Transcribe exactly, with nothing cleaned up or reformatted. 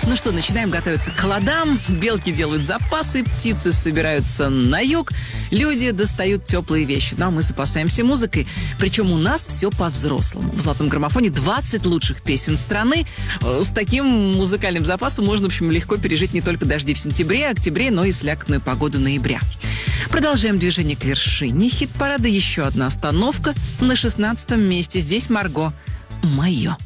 Ну что, начинаем готовиться к холодам. Белки делают запасы, птицы собираются на юг, люди достают теплые вещи. Ну а мы запасаемся музыкой. Причем у нас все по-взрослому. В «Золотом граммофоне» двадцать лучших песен страны. С таким музыкальным запасом можно, в общем, легко пережить не только дожди в сентябре, октябре, но и слякотную погоду ноября. Продолжаем движение к вершине хит-парада. Еще одна остановка на шестнадцатом месте. Здесь Марго «Мое».